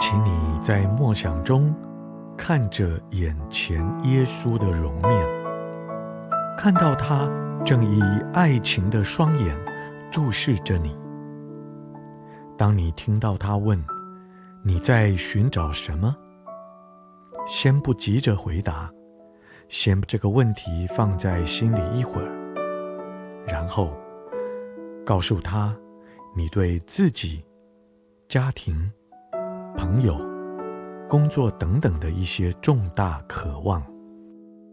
请你在默想中看着眼前耶稣的容面，看到他正以爱情的双眼注视着你。当你听到他问你在寻找什么，先不急着回答，先把这个问题放在心里一会儿，然后告诉他你对自己、家庭、朋友、工作等等的一些重大渴望。